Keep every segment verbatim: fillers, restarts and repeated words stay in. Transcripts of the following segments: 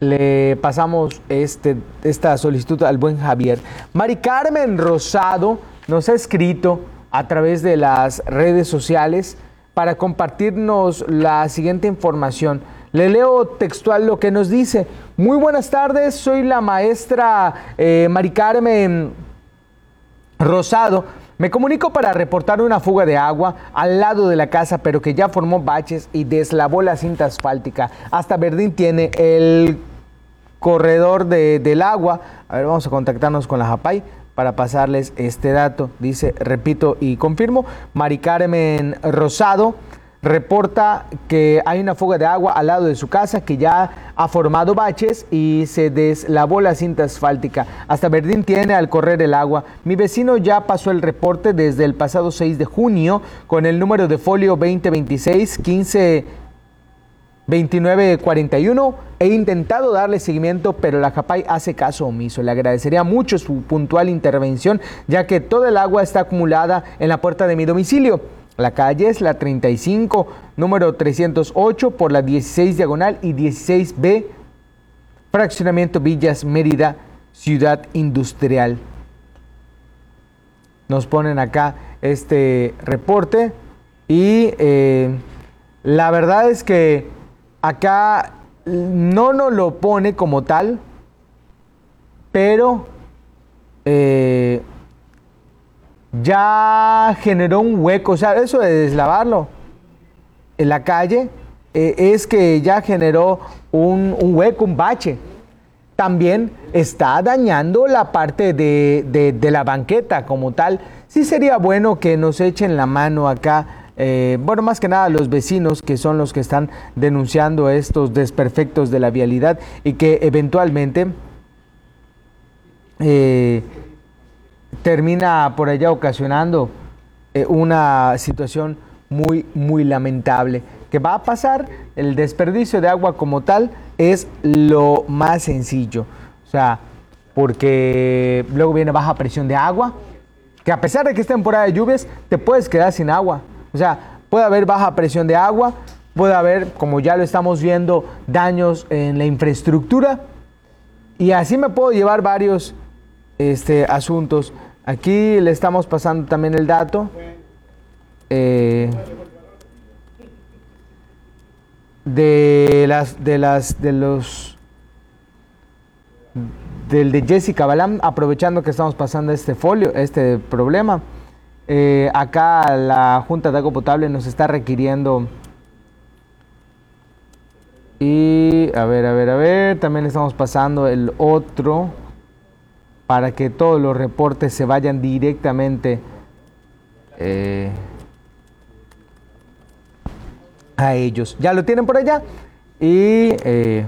le pasamos este, esta solicitud al buen Javier. Mari Carmen Rosado nos ha escrito a través de las redes sociales para compartirnos la siguiente información. Le leo textual lo que nos dice. Muy buenas tardes, soy la maestra eh, Mari Carmen Rosado. Me comunico para reportar una fuga de agua al lado de la casa, pero que ya formó baches y deslavó la cinta asfáltica. Hasta Verdín tiene el corredor de, del agua. A ver, vamos a contactarnos con la Japay para pasarles este dato. Dice, repito y confirmo, Mari Carmen Rosado reporta que hay una fuga de agua al lado de su casa que ya ha formado baches y se deslavó la cinta asfáltica. Hasta Verdín tiene al correr el agua. Mi vecino ya pasó el reporte desde el pasado seis de junio con el número de folio veinte veintiséis quince veintinueve cuarenta y uno. He intentado darle seguimiento, pero la Japay hace caso omiso. Le agradecería mucho su puntual intervención, ya que toda el agua está acumulada en la puerta de mi domicilio. La calle es la treinta y cinco, número trescientos ocho, por la dieciséis diagonal y dieciséis B, fraccionamiento Villas Mérida, Ciudad Industrial. Nos ponen acá este reporte y eh, la verdad es que acá no nos lo pone como tal, pero eh, ya generó un hueco. O sea, eso de deslavarlo en la calle eh, es que ya generó un, un hueco, un bache. También está dañando la parte de, de, de la banqueta como tal. Sí sería bueno que nos echen la mano acá, eh, bueno, más que nada los vecinos, que son los que están denunciando estos desperfectos de la vialidad y que eventualmente eh, termina por allá ocasionando eh, una situación muy, muy lamentable. ¿Qué va a pasar? El desperdicio de agua como tal es lo más sencillo. O sea, porque luego viene baja presión de agua, que a pesar de que es temporada de lluvias, te puedes quedar sin agua. O sea, puede haber baja presión de agua, puede haber, como ya lo estamos viendo, daños en la infraestructura. Y así me puedo llevar varios este, asuntos. Aquí le estamos pasando también el dato. Eh, de las de las de los del de Jessica Balam, aprovechando que estamos pasando este folio, este problema. Eh, acá la Junta de Agua Potable nos está requiriendo. Y a ver, a ver, a ver, también le estamos pasando el otro para que todos los reportes se vayan directamente eh, a ellos. Ya lo tienen por allá y eh,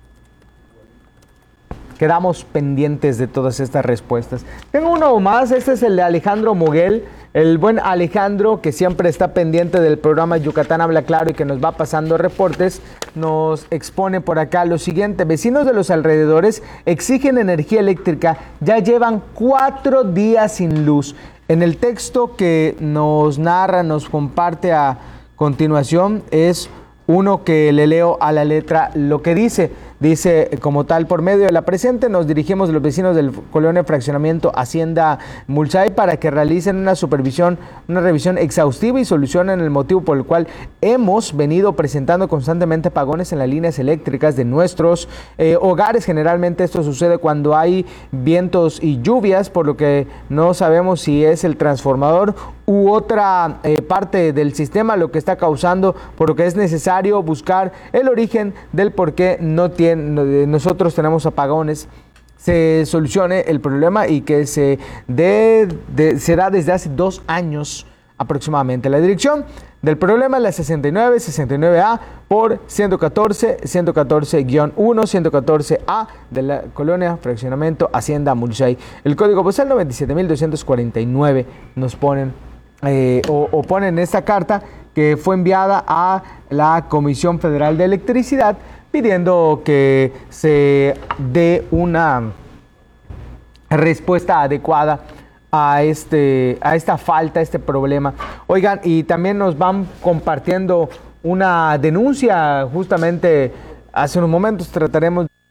quedamos pendientes de todas estas respuestas. Tengo uno más, este es el de Alejandro Moguel, el buen Alejandro, que siempre está pendiente del programa Yucatán Habla Claro y que nos va pasando reportes. Nos expone por acá lo siguiente: vecinos de los alrededores exigen energía eléctrica, ya llevan cuatro días sin luz. En el texto que nos narra, nos comparte a continuación, es uno que le leo a la letra lo que dice. Dice, como tal, por medio de la presente, nos dirigimos a los vecinos del Colonia Fraccionamiento Hacienda Mulchay para que realicen una supervisión, una revisión exhaustiva y solucionen el motivo por el cual hemos venido presentando constantemente apagones en las líneas eléctricas de nuestros eh, hogares. Generalmente esto sucede cuando hay vientos y lluvias, por lo que no sabemos si es el transformador u otra eh, parte del sistema lo que está causando, por lo que es necesario buscar el origen del por qué no tiene nosotros tenemos apagones, se solucione el problema y que se dé, de, se da desde hace dos años aproximadamente. La dirección del problema es la sesenta y nueve sesenta y nueve A por ciento catorce ciento catorce guión uno ciento catorce A de la Colonia Fraccionamiento Hacienda Mulchay. El código postal noventa y siete mil doscientos cuarenta y nueve. Nos ponen eh, o, o ponen esta carta que fue enviada a la Comisión Federal de Electricidad, pidiendo que se dé una respuesta adecuada a, este, a esta falta, a este problema. Oigan, y también nos van compartiendo una denuncia, justamente hace unos momentos trataremos